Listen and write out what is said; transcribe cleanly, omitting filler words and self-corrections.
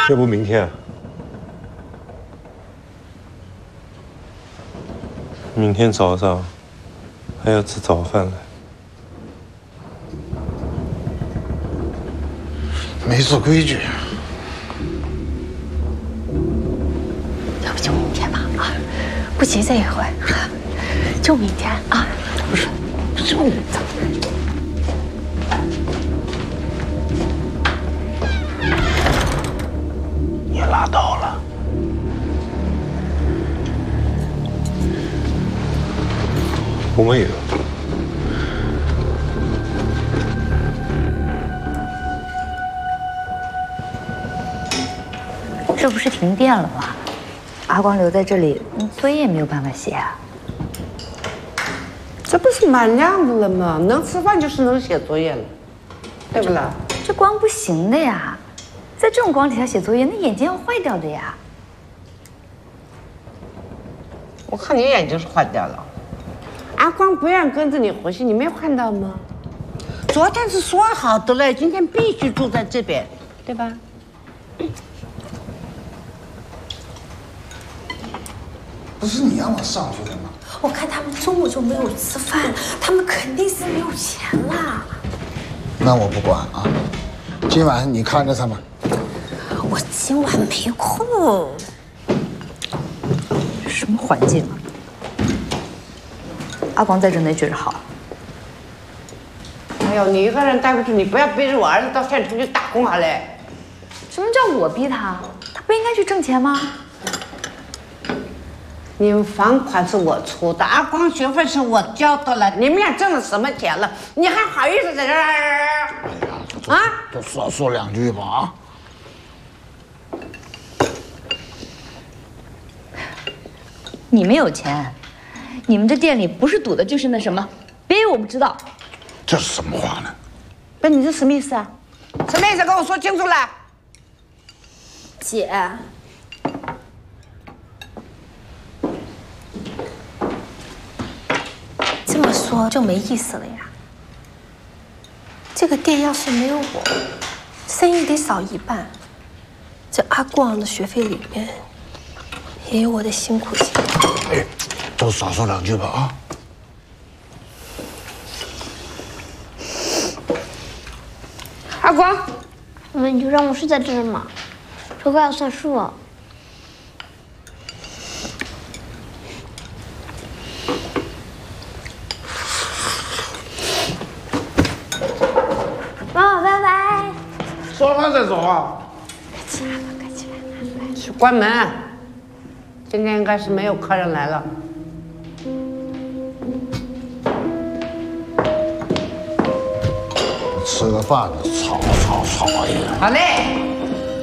要不明天？明天早上还要吃早饭嘞。 没守规矩。 要不就明天吧啊，不急这一回，就明天啊。不是，就你拉倒了。 我没有。 这不是停电了吗？阿光留在这里，作业也没有办法写啊。 这不是蛮亮的了吗？能吃饭就是能写作业了，对不啦？ 这光不行的呀，在这种光底下写作业，那眼睛要坏掉的呀。 我看你眼睛是坏掉了。阿光不愿跟着你回去，你没有看到吗？昨天是说好的嘞，今天必须住在这边，对吧？ 不是你让我上去的吗？ 我看他们中午就没有吃饭，他们肯定是没有钱啦。 那我不管啊，今晚你看着他们。 我今晚没空。 什么环境啊？阿光在这没觉着好。 哎呦，你一个人待不住，你不要逼着我儿子到县城去打工好嘞。 什么叫我逼他？他不应该去挣钱吗？ 你们房款是我出的，阿光学费是我交的了，你们俩挣了什么钱了？你还好意思在这儿？ 哎呀，多少说两句吧啊！ 你们有钱，你们这店里不是赌的就是那什么，别以为我不知道。 这是什么话呢？ 不，你这什么意思啊？什么意思？跟我说清楚了。 姐，这么说就没意思了呀。这个店要是没有我，生意得少一半。这阿光的学费里面也有我的辛苦钱。 哎，都少说两句吧啊！ 阿光， 妈，你就让我睡在这儿嘛，这快要算数了。妈妈，拜拜。 说完再走啊！ 去关门。今天应该是没有客人来了。 吃个饭，吵呀！ 好嘞。